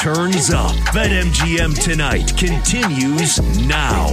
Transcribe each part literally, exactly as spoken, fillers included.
Turns up. BetMGM Tonight continues now.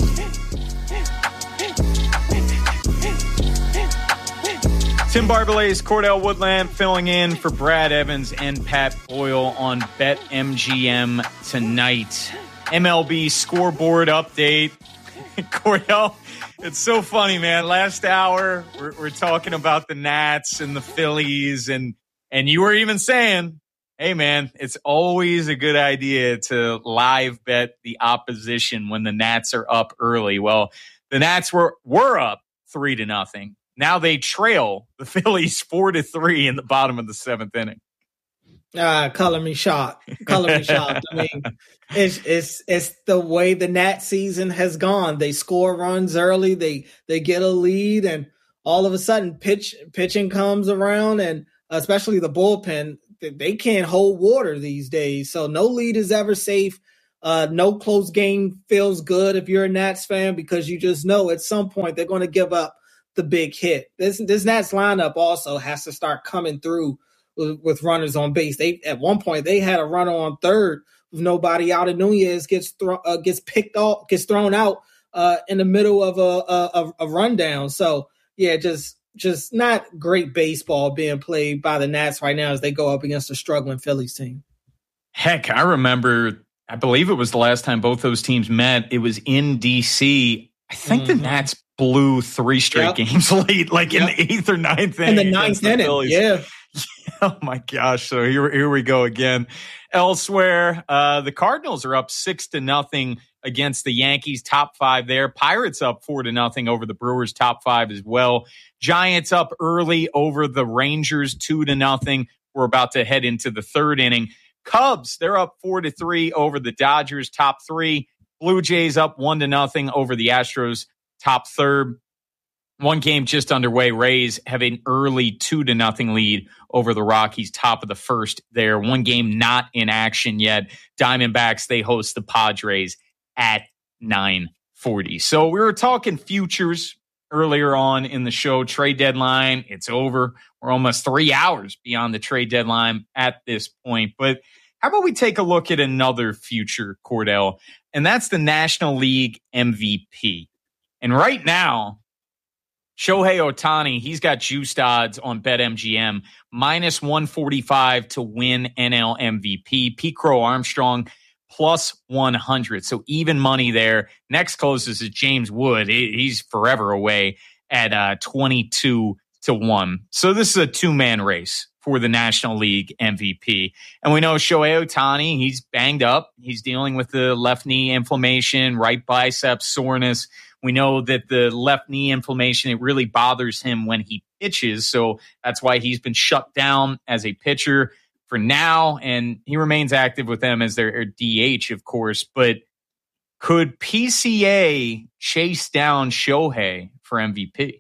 Tim Barbalet, Cordell Woodland filling in for Brad Evans and Pat Boyle on BetMGM Tonight. M L B scoreboard update. Cordell, it's so funny, man. Last hour, we're, we're talking about the Nats and the Phillies, and and you were even saying, hey, man, it's always a good idea to live bet the opposition when the Nats are up early. Well, the Nats were were up three to nothing. Now they trail the Phillies four to three in the bottom of the seventh inning. Uh, color me shocked. Color me shocked. I mean, it's it's it's the way the Nat season has gone. They score runs early, they they get a lead, and all of a sudden, pitch pitching comes around, and especially the bullpen, they can't hold water these days. So no lead is ever safe. Uh, no close game feels good if you're a Nats fan, because you just know at some point they're going to give up the big hit. This this Nats lineup also has to start coming through with, with runners on base. They at one point they had a runner on third with nobody out, and Nunez gets thro- uh, gets picked off, gets thrown out uh, in the middle of a, a, a rundown. So yeah, just just not great baseball being played by the Nats right now as they go up against a struggling Phillies team. Heck, I remember, I believe it was the last time both those teams met. It was in D C. I think mm-hmm. the Nats blew three straight yep. games late, like yep. in the eighth or ninth inning. In the ninth inning, the yeah. Oh, my gosh. So here, here we go again. Elsewhere, uh, the Cardinals are up six to nothing against the Yankees, top five there. Pirates up four to nothing over the Brewers, top five as well. Giants up early over the Rangers, two to nothing. We're about to head into the third inning. Cubs, they're up four to three over the Dodgers, top three. Blue Jays up one to nothing over the Astros, top third. One game just underway. Rays have an early two to nothing lead over the Rockies, top of the first there. One game not in action yet. Diamondbacks, they host the Padres at nine forty. So we were talking futures earlier on in the show. Trade deadline, it's over. We're almost three hours beyond the trade deadline at this point. But how about we take a look at another future, Cordell? And that's the National League M V P. And right now, Shohei Ohtani, he's got juiced odds on BetMGM, minus one forty-five to win N L M V P. Pete Crow Armstrong, plus one hundred. So even money there. Next closest is James Wood. He's forever away at uh, twenty-two to one. So this is a two-man race for the National League M V P. And we know Shohei Ohtani, he's banged up. He's dealing with the left knee inflammation, right bicep soreness. We know that the left knee inflammation, it really bothers him when he pitches. So that's why he's been shut down as a pitcher for now. And he remains active with them as their D H, of course. But could P C A chase down Shohei for M V P?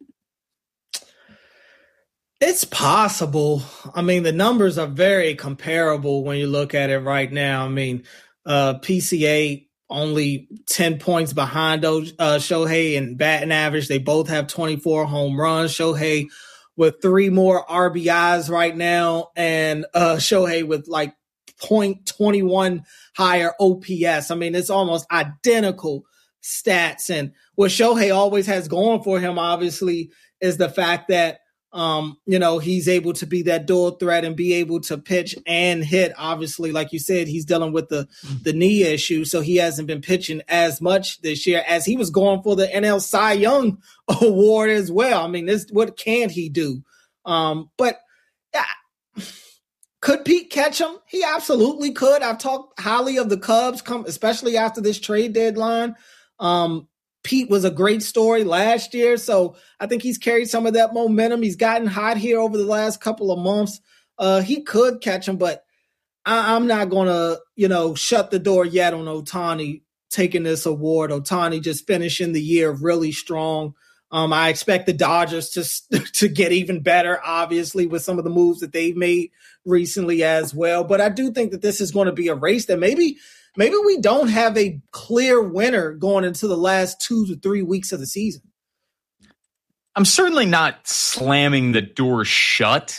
It's possible. I mean, the numbers are very comparable when you look at it right now. I mean, uh, P C A only ten points behind uh, Shohei in batting average. They both have twenty-four home runs. Shohei with three more R B Is right now, and uh, Shohei with like point two one higher O P S. I mean, it's almost identical stats. And what Shohei always has going for him, obviously, is the fact that Um, you know, he's able to be that dual threat and be able to pitch and hit. Obviously, like you said, he's dealing with the, the knee issue, so he hasn't been pitching as much this year as he was going for the N L Cy Young Award as well. I mean, this what can he do? Um, but yeah, could Pete catch him? He absolutely could. I've talked highly of the Cubs, come especially after this trade deadline. Um, Pete was a great story last year, so I think he's carried some of that momentum. He's gotten hot here over the last couple of months. Uh, he could catch him, but I, I'm not going to, you know, shut the door yet on Ohtani taking this award. Ohtani just finishing the year really strong. Um, I expect the Dodgers to to get even better, obviously, with some of the moves that they've made recently as well. But I do think that this is going to be a race that maybe – Maybe we don't have a clear winner going into the last two to three weeks of the season. I'm certainly not slamming the door shut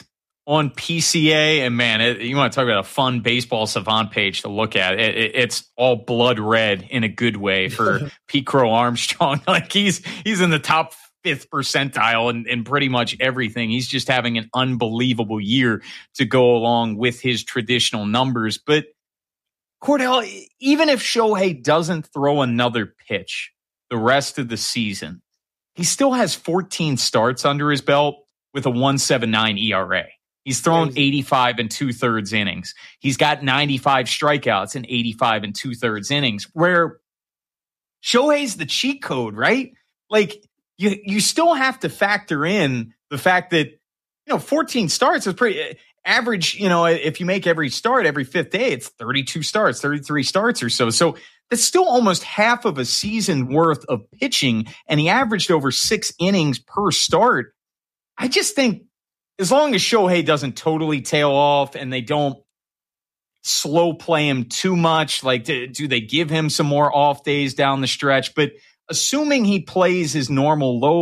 on P C A, and man, it, you want to talk about a fun baseball savant page to look at. It, it, it's all blood red in a good way for Pete Crow Armstrong. Like he's he's in the top fifth percentile in, in pretty much everything. He's just having an unbelievable year to go along with his traditional numbers. But Cordell, even if Shohei doesn't throw another pitch the rest of the season, he still has fourteen starts under his belt with a one point seven nine E R A. He's thrown eighty-five and two thirds innings. He's got ninety-five strikeouts in eighty-five and two thirds innings, where Shohei's the cheat code, right? Like you, you still have to factor in the fact that, you know, fourteen starts is pretty average. You know, if you make every start every fifth day, it's thirty-two starts, thirty-three starts or so. So that's still almost half of a season worth of pitching. And he averaged over six innings per start. I just think, as long as Shohei doesn't totally tail off and they don't slow play him too much, like do, do they give him some more off days down the stretch? But assuming he plays his normal low